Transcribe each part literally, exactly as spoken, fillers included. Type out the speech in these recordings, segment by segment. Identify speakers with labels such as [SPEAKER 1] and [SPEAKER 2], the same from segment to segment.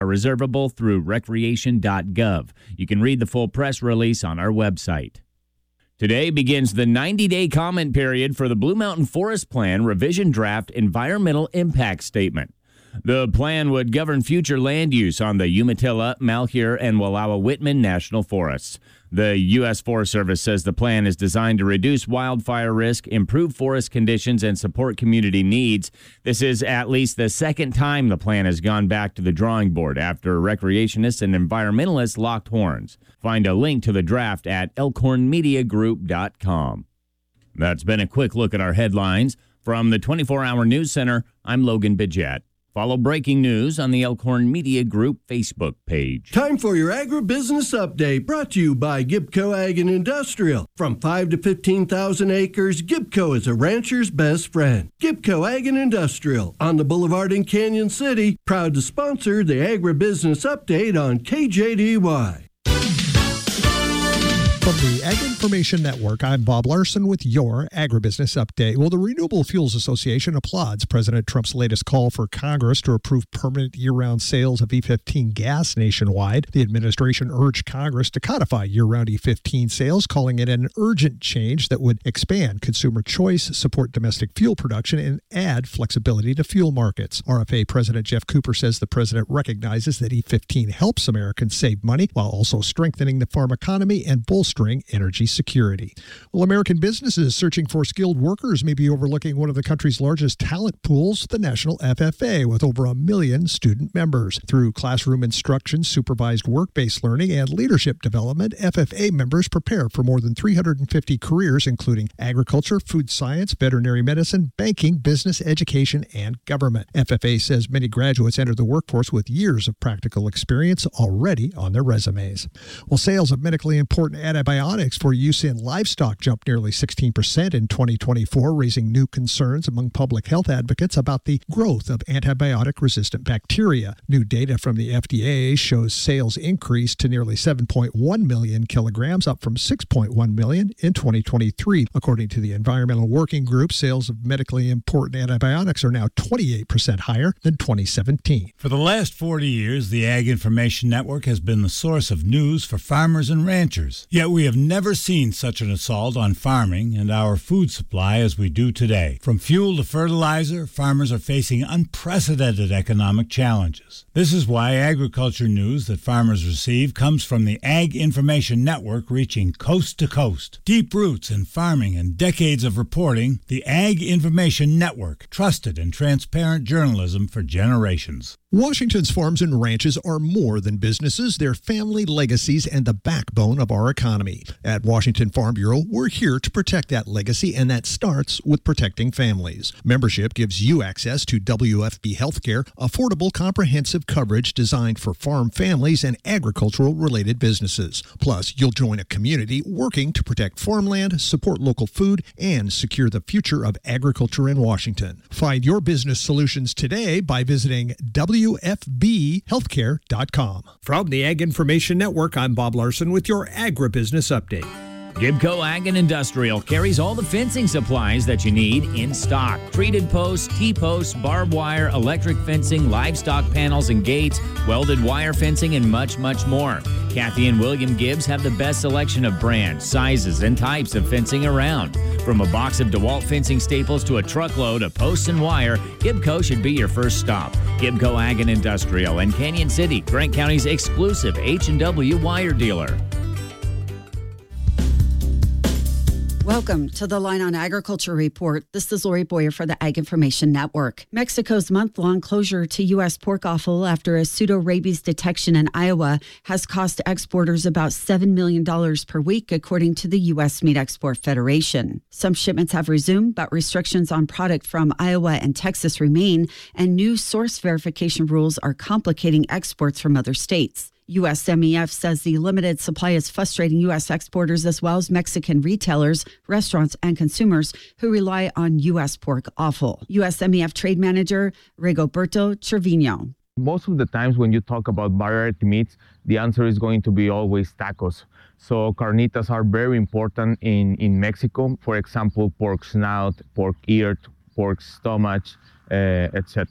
[SPEAKER 1] are reservable through recreation dot gov. You can read the full press release on our website. Today begins the ninety-day comment period for the Blue Mountain Forest Plan Revision Draft Environmental Impact Statement. The plan would govern future land use on the Umatilla, Malheur, and Wallowa-Whitman National Forests. The U S Forest Service says the plan is designed to reduce wildfire risk, improve forest conditions, and support community needs. This is at least the second time the plan has gone back to the drawing board after recreationists and environmentalists locked horns. Find a link to the draft at elkhorn media group dot com. That's been a quick look at our headlines. From the twenty-four hour News Center, I'm Logan Bidget. Follow breaking news on the Elkhorn Media Group Facebook page.
[SPEAKER 2] Time for your agribusiness update, brought to you by Gibco Ag and Industrial. From five to fifteen thousand acres, Gibco is a rancher's best friend. Gibco Ag and Industrial on the Boulevard in Canyon City, proud to sponsor the agribusiness update on K J D Y.
[SPEAKER 3] From the Ag Information Network, I'm Bob Larson with your Agribusiness Update. Well, the Renewable Fuels Association applauds President Trump's latest call for Congress to approve permanent year-round sales of E fifteen gas nationwide. The administration urged Congress to codify year-round E fifteen sales, calling it an urgent change that would expand consumer choice, support domestic fuel production, and add flexibility to fuel markets. R F A President Jeff Cooper says the president recognizes that E fifteen helps Americans save money while also strengthening the farm economy and bolstering energy security. Well, American businesses searching for skilled workers may be overlooking one of the country's largest talent pools, the National F F A, with over a million student members. Through classroom instruction, supervised work-based learning, and leadership development, F F A members prepare for more than three hundred fifty careers, including agriculture, food science, veterinary medicine, banking, business, education, and government. F F A says many graduates enter the workforce with years of practical experience already on their resumes. Well, sales of medically important antibiotics for use in livestock jumped nearly sixteen percent in twenty twenty-four, raising new concerns among public health advocates about the growth of antibiotic-resistant bacteria. New data from the F D A shows sales increased to nearly seven point one million kilograms, up from six point one million in twenty twenty-three. According to the Environmental Working Group, sales of medically important antibiotics are now twenty-eight percent higher than twenty seventeen.
[SPEAKER 4] For the last forty years, the Ag Information Network has been the source of news for farmers and ranchers. Yet we have never seen such an assault on farming and our food supply as we do today. From fuel to fertilizer, farmers are facing unprecedented economic challenges. This is why agriculture news that farmers receive comes from the Ag Information Network, reaching coast to coast. Deep roots in farming and decades of reporting, the Ag Information Network, trusted and transparent journalism for generations.
[SPEAKER 3] Washington's farms and ranches are more than businesses. They're family legacies and the backbone of our economy. At Washington Farm Bureau, we're here to protect that legacy, and that starts with protecting families. Membership gives you access to W F B Healthcare, affordable comprehensive coverage designed for farm families and agricultural-related businesses. Plus, you'll join a community working to protect farmland, support local food, and secure the future of agriculture in Washington. Find your business solutions today by visiting W F B healthcare dot com.
[SPEAKER 5] From the Ag Information Network, I'm Bob Larson with your Agribusiness Update.
[SPEAKER 1] Gibco Ag and Industrial carries all the fencing supplies that you need in stock. Treated posts, T-posts, barbed wire, electric fencing, livestock panels and gates, welded wire fencing, and much, much more. Kathy and William Gibbs have the best selection of brands, sizes, and types of fencing around. From a box of DeWalt fencing staples to a truckload of posts and wire, Gibco should be your first stop. Gibco Ag and Industrial in Canyon City, Grant County's exclusive H and W wire dealer.
[SPEAKER 6] Welcome to the Line on Agriculture Report. This is Lori Boyer for the Ag Information Network. Mexico's month-long closure to U S pork offal after a pseudo-rabies detection in Iowa has cost exporters about seven million dollars per week, according to the U S Meat Export Federation. Some shipments have resumed, but restrictions on product from Iowa and Texas remain, and new source verification rules are complicating exports from other states. U S M E F says the limited supply is frustrating U S exporters as well as Mexican retailers, restaurants, and consumers who rely on U S pork offal. U S M E F trade manager Rigoberto Trevino.
[SPEAKER 7] Most of the times when you talk about variety meats, the answer is going to be always tacos. So carnitas are very important in, in Mexico. For example, pork snout, pork ear, pork stomach, uh, et cetera.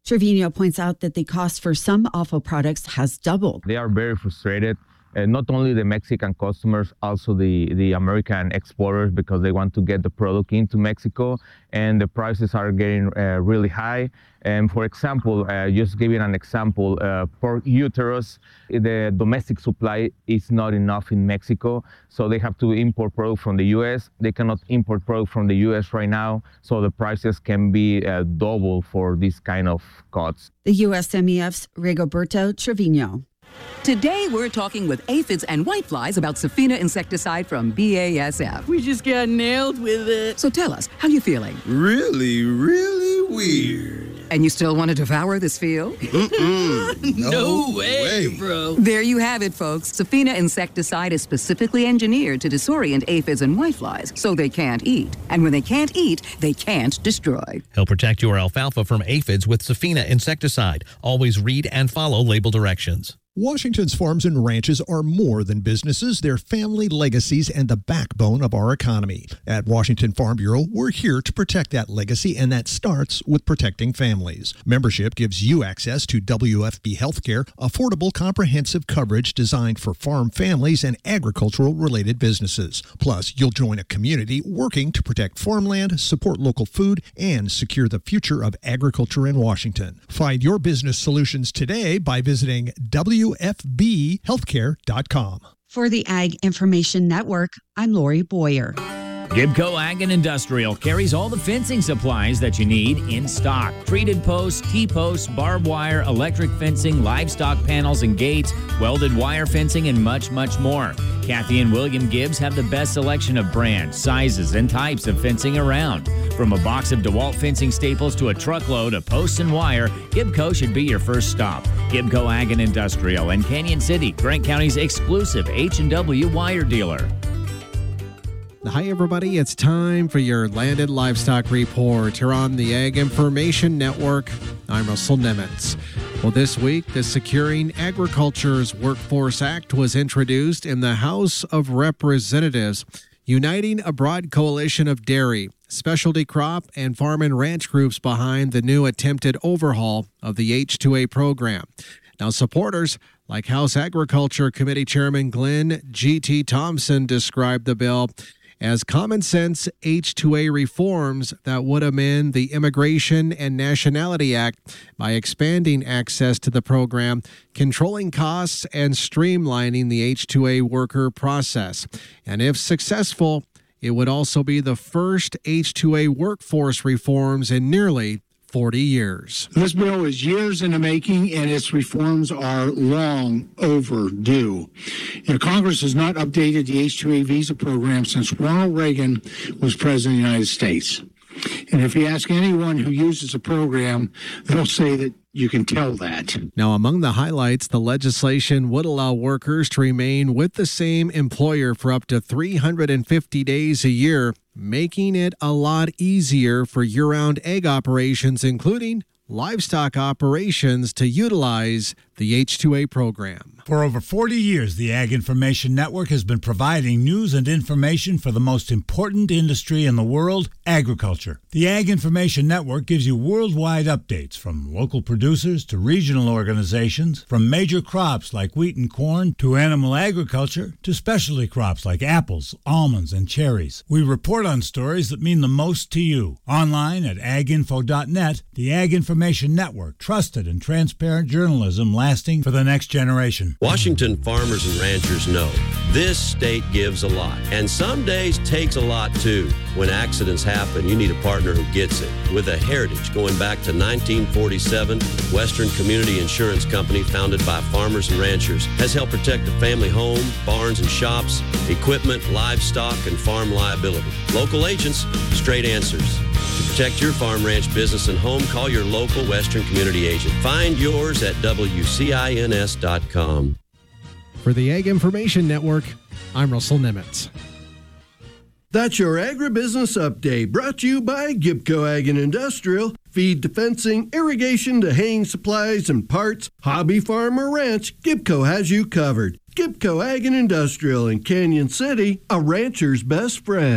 [SPEAKER 6] Trevino points out that the cost for some offal products has doubled.
[SPEAKER 7] They are very frustrated. Uh, not only the Mexican customers, also the, the American exporters, because they want to get the product into Mexico, and the prices are getting uh, really high. And for example, uh, just giving an example, uh, pork uterus, the domestic supply is not enough in Mexico, so they have to import product from the U S. They cannot import product from the U S right now, so the prices can be uh, double for this kind of cuts.
[SPEAKER 6] The U S M E F's Rigoberto Trevino.
[SPEAKER 8] Today, we're talking with aphids and whiteflies about Safina insecticide from B A S F.
[SPEAKER 9] We just got nailed with it.
[SPEAKER 8] So tell us, how you feeling?
[SPEAKER 10] Really, really weird.
[SPEAKER 8] And you still want to devour this field?
[SPEAKER 10] Mm-mm. No,
[SPEAKER 9] no way,
[SPEAKER 10] way,
[SPEAKER 9] bro.
[SPEAKER 8] There you have it, folks. Safina insecticide is specifically engineered to disorient aphids and whiteflies so they can't eat. And when they can't eat, they can't destroy.
[SPEAKER 11] Help protect your alfalfa from aphids with Safina insecticide. Always read and follow label directions.
[SPEAKER 3] Washington's farms and ranches are more than businesses. They're family legacies and the backbone of our economy. At Washington Farm Bureau, we're here to protect that legacy, and that starts with protecting families. Membership gives you access to W F B Healthcare, affordable comprehensive coverage designed for farm families and agricultural-related businesses. Plus, you'll join a community working to protect farmland, support local food, and secure the future of agriculture in Washington. Find your business solutions today by visiting W F B healthcare dot com.
[SPEAKER 6] For the Ag Information Network, I'm Lori Boyer.
[SPEAKER 1] Gibco Ag and Industrial carries all the fencing supplies that you need in stock. Treated posts, T-posts, barbed wire, electric fencing, livestock panels and gates, welded wire fencing, and much, much more. Kathy and William Gibbs have the best selection of brands, sizes, and types of fencing around. From a box of DeWalt fencing staples to a truckload of posts and wire, Gibco should be your first stop. Gibco Ag and Industrial in Canyon City, Grant County's exclusive H and W wire dealer.
[SPEAKER 5] Hi, everybody. It's time for your Landed Livestock Report here on the Ag Information Network. I'm Russell Nemitz. Well, this week, the Securing Agriculture's Workforce Act was introduced in the House of Representatives, uniting a broad coalition of dairy, specialty crop, and farm and ranch groups behind the new attempted overhaul of the H two A program. Now, supporters like House Agriculture Committee Chairman Glenn G T Thompson described the bill as common sense H two A reforms that would amend the Immigration and Nationality Act by expanding access to the program, controlling costs, and streamlining the H two A worker process. And if successful, it would also be the first H two A workforce reforms in nearly forty years.
[SPEAKER 12] This bill is years in the making, and its reforms are long overdue. You know, Congress has not updated the H two A visa program since Ronald Reagan was president of the United States. And if you ask anyone who uses the program, they'll say that you can tell that.
[SPEAKER 5] Now, among the highlights, the legislation would allow workers to remain with the same employer for up to three hundred fifty days a year, making it a lot easier for year-round egg operations, including livestock operations, to utilize the H two A program.
[SPEAKER 4] For over forty years, the Ag Information Network has been providing news and information for the most important industry in the world, agriculture. The Ag Information Network gives you worldwide updates from local producers to regional organizations, from major crops like wheat and corn to animal agriculture to specialty crops like apples, almonds, and cherries. We report on stories that mean the most to you. Online at ag info dot net, the Ag Information Network, trusted and transparent journalism lasting for the next generation.
[SPEAKER 13] Washington farmers and ranchers know this state gives a lot, and some days takes a lot too. When accidents happen, you need a partner who gets it. With a heritage going back to nineteen forty-seven, Western Community Insurance Company, founded by farmers and ranchers, has helped protect the family home, barns and shops, equipment, livestock, and farm liability. Local agents, straight answers. To protect your farm, ranch, business, and home, call your local Western Community agent. Find yours at W C I N S dot com.
[SPEAKER 5] For the Ag Information Network, I'm Russell Nemitz.
[SPEAKER 2] That's your agribusiness update, brought to you by Gibco Ag and Industrial. Feed to fencing, irrigation to haying supplies and parts, hobby, farm, or ranch, Gibco has you covered. Gibco Ag and Industrial in Canyon City, a rancher's best friend.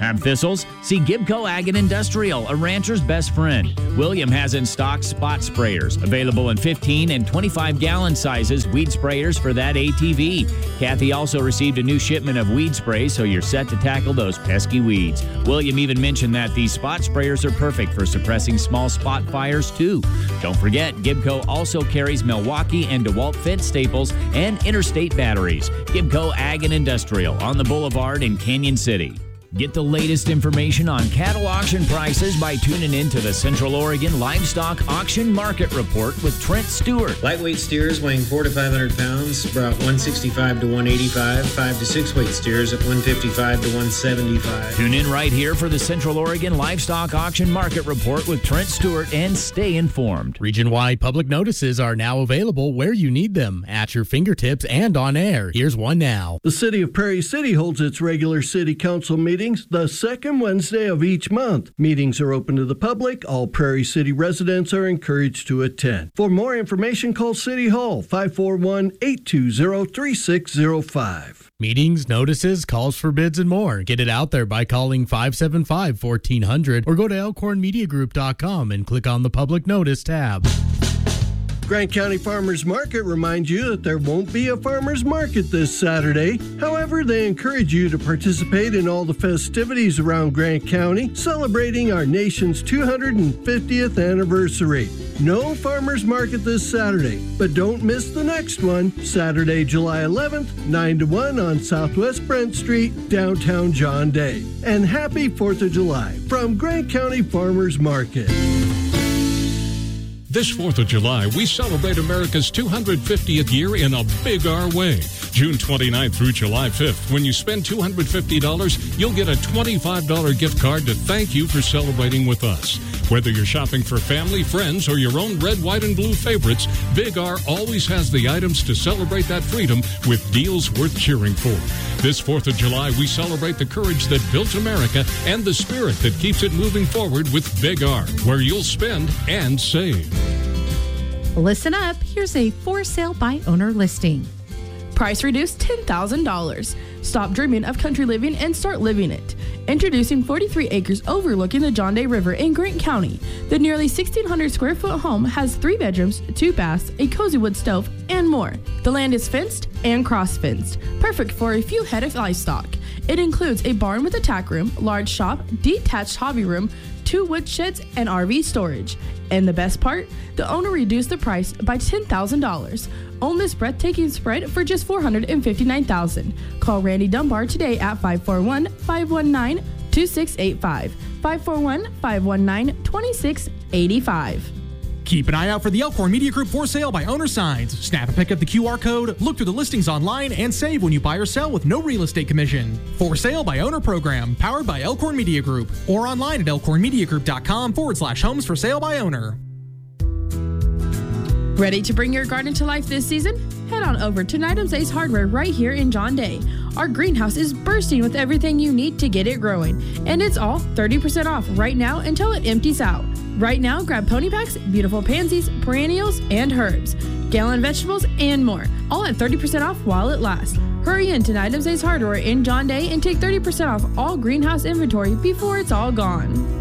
[SPEAKER 1] Have thistles? See Gibco Ag and Industrial, a rancher's best friend. William has in stock spot sprayers, available in fifteen and twenty-five gallon sizes, weed sprayers for that A T V. Kathy also received a new shipment of weed spray, so you're set to tackle those pesky weeds. William even mentioned that these spot sprayers are perfect for suppressing small spot fires, too. Don't forget, Gibco also carries Milwaukee and DeWalt fence staples and interstate batteries. Gibco Ag and Industrial on the Boulevard in Canyon City. Get the latest information on cattle auction prices by tuning in to the Central Oregon Livestock Auction Market Report with Trent Stewart.
[SPEAKER 14] Lightweight steers weighing four to five hundred pounds brought one sixty-five to one eighty-five. Five to six weight steers at one fifty-five to one seventy-five.
[SPEAKER 1] Tune in right here for the Central Oregon Livestock Auction Market Report with Trent Stewart and stay informed.
[SPEAKER 15] Region-wide public notices are now available where you need them, at your fingertips and on air. Here's one now.
[SPEAKER 2] The City of Prairie City holds its regular City Council meeting the second Wednesday of each month. Meetings are open to the public. All Prairie City residents are encouraged to attend. For more information, call City Hall five four one, eight two zero, three six zero five.
[SPEAKER 15] Meetings, notices, calls for bids, and more. Get it out there by calling five seven five, one four zero zero or go to elkhorn media group dot com and click on the Public Notice tab.
[SPEAKER 2] Grant County Farmers Market reminds you that there won't be a farmers market this Saturday. However, they encourage you to participate in all the festivities around Grant County, celebrating our nation's two hundred fiftieth anniversary. No farmers market this Saturday, but don't miss the next one, Saturday, July eleventh, nine to one on Southwest Brent Street, downtown John Day. And happy fourth of July from Grant County Farmers Market.
[SPEAKER 16] This fourth of July, we celebrate America's two hundred fiftieth year in a big R way. June twenty-ninth through July fifth, when you spend two hundred fifty dollars, you'll get a twenty-five dollars gift card to thank you for celebrating with us. Whether you're shopping for family, friends, or your own red, white, and blue favorites, Big R always has the items to celebrate that freedom with deals worth cheering for. This fourth of July, we celebrate the courage that built America and the spirit that keeps it moving forward with Big R, where you'll spend and save.
[SPEAKER 17] Listen up, here's a for sale by owner listing.
[SPEAKER 18] Price reduced ten thousand dollars. Stop dreaming of country living and start living it. Introducing forty-three acres overlooking the John Day River in Grant County. The nearly sixteen hundred square foot home has three bedrooms, two baths, a cozy wood stove, and more. The land is fenced and cross-fenced, perfect for a few head of livestock. It includes a barn with a tack room, large shop, detached hobby room, two wood sheds, and R V storage. And the best part? The owner reduced the price by ten thousand dollars. Own this breathtaking spread for just four hundred fifty-nine thousand dollars. Call Randy Dunbar today at five four one, five one nine, two six eight five. five four one, five one nine, two six eight five.
[SPEAKER 19] Keep an eye out for the Elkhorn Media Group for sale by owner signs. Snap and pick up the Q R code, look through the listings online, and save when you buy or sell with no real estate commission. For sale by owner program, powered by Elkhorn Media Group, or online at elkhorn media group dot com forward slash homes for sale by owner.
[SPEAKER 18] Ready to bring your garden to life this season? Head on over to Nydam's Ace Hardware right here in John Day. Our greenhouse is bursting with everything you need to get it growing, and it's all thirty percent off right now until it empties out. Right now, grab pony packs, beautiful pansies, perennials, and herbs, gallon vegetables, and more, all at thirty percent off while it lasts. Hurry in to Nydam's Ace Hardware in John Day and take thirty percent off all greenhouse inventory before it's all gone.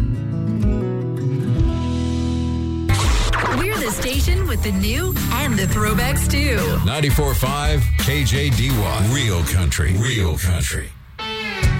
[SPEAKER 20] We're the station with the new and the throwbacks too.
[SPEAKER 21] ninety-four point five K J D Y. Real country. Real country.